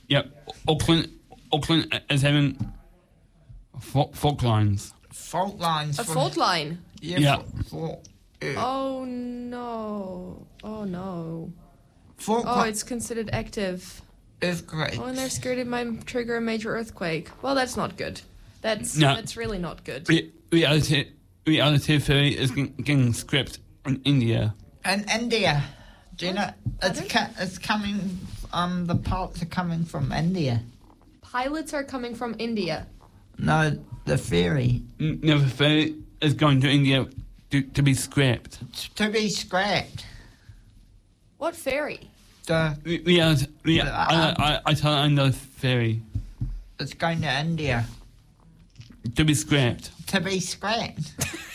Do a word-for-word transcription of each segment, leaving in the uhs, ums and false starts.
Yep. Auckland, Auckland is having fault, fault lines. Fault lines. A from- fault line? Yeah. Yeah. Fault, fault, uh, Oh, no. Oh, no. fault Oh, li- it's considered active. earthquake. Oh, and they're scared it might trigger a major earthquake. Well, that's not good. That's No. that's really not good. Re- reality, reality Ferry is getting, getting scrapped in India. And India. Do you know? It's, Pardon? ca- it's coming, um, the parts are coming from India. Pilots are coming from India. No, the ferry. N- No, the ferry is going to India to, to be scrapped. To be scrapped. What ferry? The, Re- Reality, rea- Uh, I, I, I tell I know ferry it's going to India. to be scrapped. To be scrapped.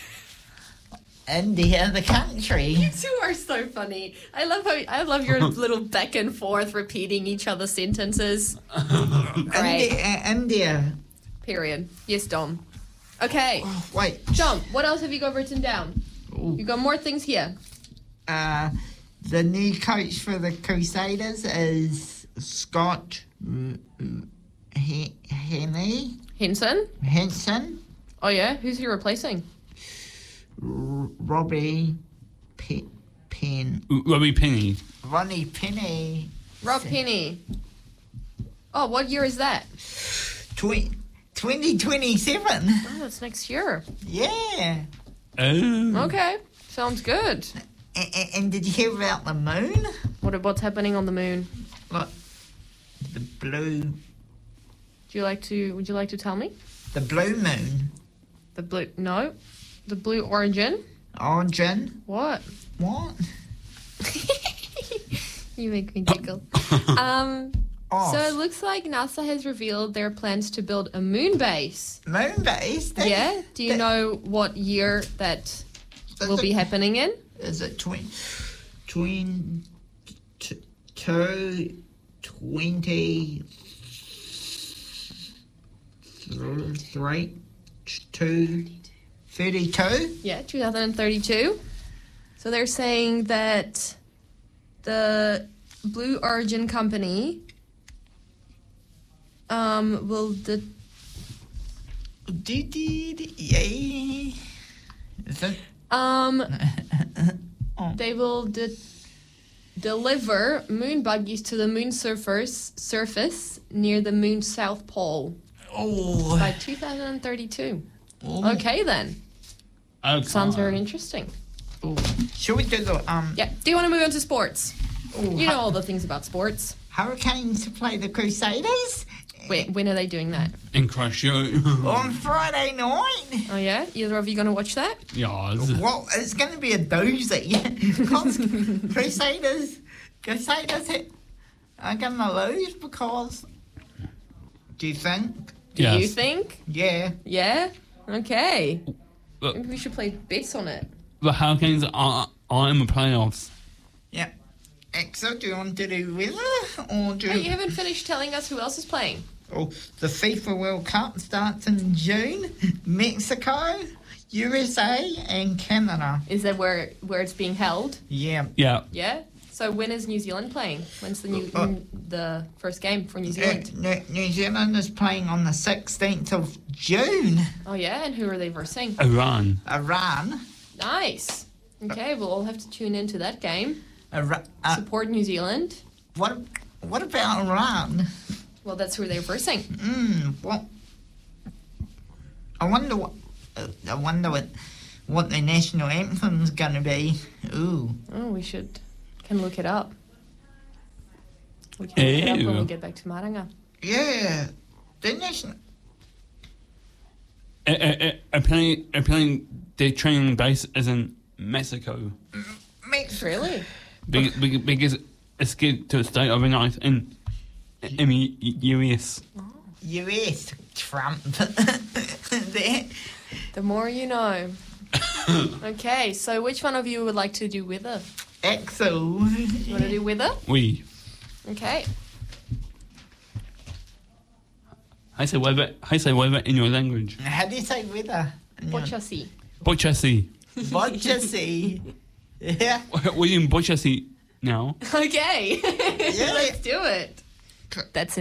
India, the country. You two are so funny. I love how I love your little back and forth repeating each other's sentences. Great. India, India. Period. Yes, Dom. Okay. Wait. Dom, what else have you got written down? You got more things here. Uh, the new coach for the Crusaders is Scott mm, mm, He- Henny Henson? Henson. Oh yeah? Who's he replacing? R- Robbie P- Penn. Robbie Penny. Ronnie Penny. Rob Penny. Oh, what year is that? Tw- twenty twenty-seven. Oh, that's next year. Yeah. Oh. Okay. Sounds good. A- a- and did you hear about the moon? What what's happening on the moon? Look, the blue, Do you like to would you like to tell me? the blue moon. The blue no. The blue origin? Origin. What? What? You make me giggle. um Off. So it looks like NASA has revealed their plans to build a moon base. Moon base? That- Yeah? Do you that- know what year that is will it- be happening in? Is it twenty, twenty, two, twenty, three, two, thirty-two? Yeah, two thousand thirty-two. So they're saying that the Blue Origin company um, will de- Did yeah? Is it? um, Oh. they will de- deliver moon buggies to the moon surface surface near the moon's south pole Oh. by two thousand thirty-two. Oh. Okay then, Okay. sounds very interesting. Oh. Shall we do the um? Yeah. Do you want to move on to sports? oh, You know all the things about sports. Hurricanes to play the Crusaders Wait, when are they doing that? In Christchurch. on Friday night. Oh yeah, either of you gonna watch that? Yes. Well, it's going to be a doozy. Because Crusaders, Crusaders hit, are going to lose because. Do you think? Do Yes. you think? Yeah. Yeah? Okay. Look, Maybe we should play bets on it. the Hurricanes are, are in the playoffs. Yeah. Exo, do you want to do weather or do Hey, you haven't finished telling us who else is playing. Oh, the FIFA World Cup starts in June. Mexico, U S A, and Canada. Is that where where it's being held? Yeah. Yeah. Yeah? So when is New Zealand playing? When's the new Uh, the first game for New New, Zealand? New, New Zealand is playing on the sixteenth of June. Oh yeah, and who are they versing? Iran. Iran. Nice. Okay, we'll all have to tune into that game. Ira- uh, Support New Zealand. what, what about Iran? Well, that's who they're versing. Hmm, what? I wonder what. Uh, I wonder what, what the national anthem's gonna be. Ooh. Oh, we should can look it up. We can look it up when we Ew. get back to Maranga. Yeah. The national. Uh, uh, uh, apparently, apparently their training base is in Mexico. Mexico. Really? Be- be- Because it's good to stay overnight in, in the U S. U S. Trump. There. The more you know. Okay, so which one of you would like to do weather? Axel. You want to do weather? We. Okay. I say weather. I say weather in your language. How do you say weather? Pochasi. Bochassi. Bochassi. Yeah. We're in Bochassi now. Okay. Yeah. Let's do it. That's